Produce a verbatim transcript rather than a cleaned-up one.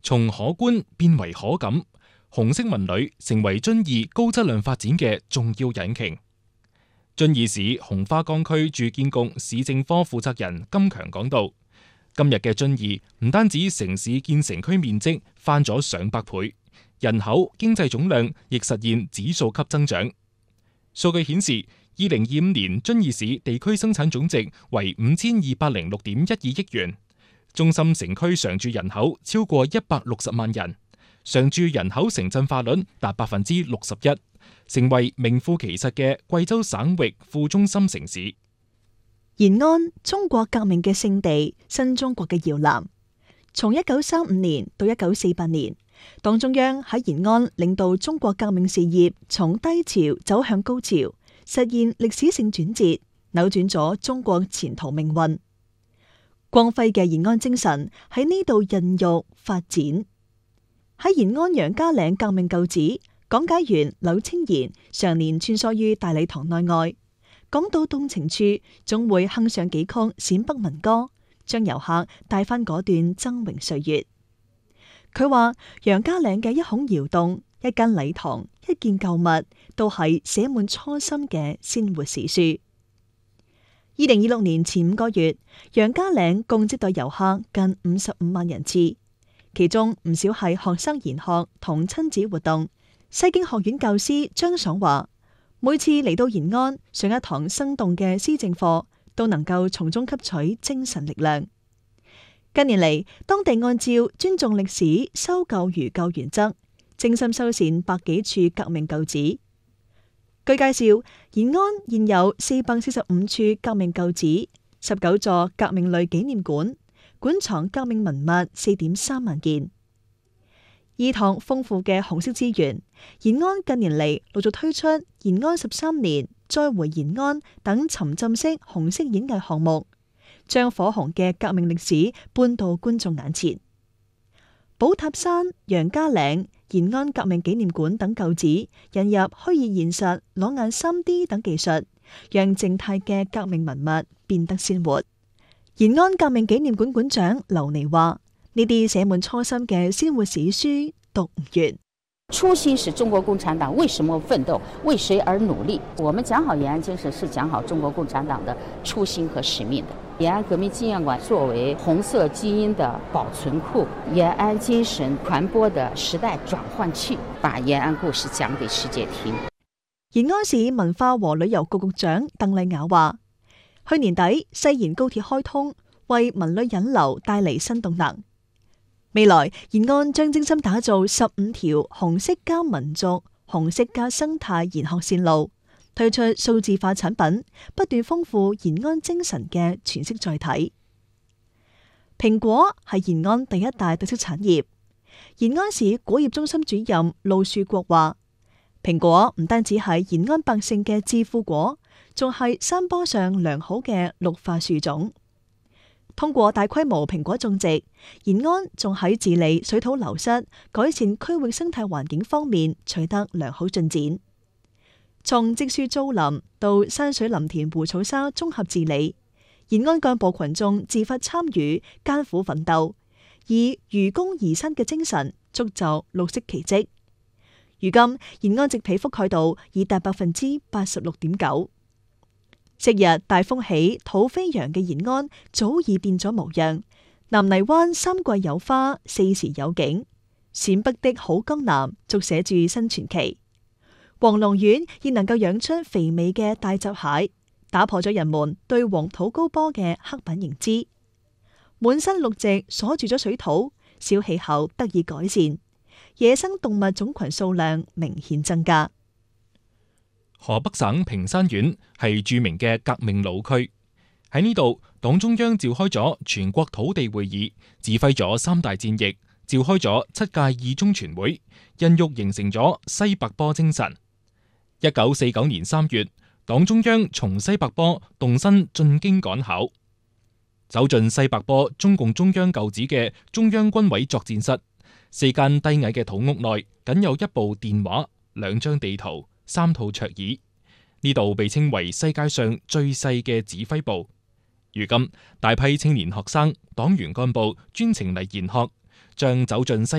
從可觀變為可感，紅色文旅成為遵義高質量發展嘅重要引擎。遵義市紅花崗區住建局市政科負責人金強講到，今日嘅遵義唔單止城市建成區面積翻咗上百倍，人口、經濟總量亦實現指數級增長。數據顯示，二零二五年遵義市地區生產總值為五千二百零六點一二億元，中心城區常住人口超過一百六十萬人，常住人口城鎮化率達百分之六十一，成為名副其實嘅貴州省域副中心城市。 延安，中國革命嘅聖地，新中國嘅搖籃。從一九三五年到一九四八年，黨中央喺延安領導中國革命事業從低潮走向高潮，實現歷史性轉折，扭轉咗中國前途命運。光輝嘅延安精神喺呢度孕育發展。喺延安楊家嶺革命舊址，講解員柳清賢常年穿梭於大禮堂內外，講到動情處，總會哼上幾曲陝北民歌，將遊客帶翻嗰段崢嶸歲月。佢話楊家嶺嘅一孔窑洞、一間禮堂、一件舊物，都係寫滿初心嘅鮮活史書。二零二六年前五個月，楊家嶺共接待遊客近五十五萬人次，其中唔少係學生研學同親子活動。西京學院教師張爽話，每次嚟到延安上一堂生動嘅施政課，都能夠從中吸取精神力量。近年嚟，當地按照尊重歷史、修舊如舊原則，精心修繕百幾處革命舊址。據介紹，延安現有四百四十五處革命舊址，十九座革命類紀念館，館藏革命文物四點三萬件。依託豐富嘅紅色資源，延安近年嚟陸續推出延安十三年、再回延安等沉浸式紅色演藝項目，將火紅嘅革命歷史搬到觀眾眼前。寶塔山、楊家嶺、延安革命紀念館等舊址引入虛擬現實、裸眼 三 D 等技術，讓靜態嘅革命文物變得鮮活。延安革命紀念館館長劉妮話：呢啲寫滿初心嘅鮮活史書讀唔完。 初心是中國共產黨為什麼奮鬥，為誰而努力。我們講好延安精神，是講好中國共產黨的初心和使命的。延安革命紀念館作為紅色基因的保存庫，延安精神傳播的時代轉換器，把延安故事講給世界聽。 延安市文化和旅遊局局長鄧麗雅話：去年底西延高鐵開通，為文旅引流帶嚟新動能。未來延安將精心打造十五條紅色加民族、紅色加生態研學線路，推出數字化產品，不斷豐富延安精神嘅詮釋載體。蘋果係延安第一大特色產業。延安市果業中心主任陸樹國話：蘋果唔單止係延安百姓嘅致富果，仲係山坡上良好嘅綠化樹種。通過大規模蘋果種植，延安仲喺治理水土流失、改善區域生態環境方面取得良好進展。從植樹造林到山水林田湖草沙綜合治理，延安幹部群眾自發參與，艱苦奮鬥，以愚公移山嘅精神築就綠色奇蹟。如今延安植被覆蓋度已達百分之八十六點九。昔日大風起土飛揚嘅延安早已變咗模樣，南泥灣三季有花，四時有景，陝北的好江南續寫住新傳奇。黃龍縣亦能夠養出肥美嘅大閘蟹，打破咗人們對黃土高坡嘅刻板認知。滿山綠植鎖住咗水土，小氣候得以改善，野生動物種群數量明顯增加。 河北省平山縣係著名嘅革命老區，喺呢度，黨中央召開咗全國土地會議，指揮咗三大戰役，召開咗七屆二中全會，孕育形成咗西柏坡精神。一九四九年三月，黨中央從西柏坡動身進京趕考，走進西柏坡中共中央舊址嘅中央軍委作戰室，四間低矮嘅土屋內，僅有一部電話、兩張地圖、三套桌椅，呢度被稱為世界上最細嘅指揮部。如今大批青年學生、黨員幹部專程嚟研學，將走進西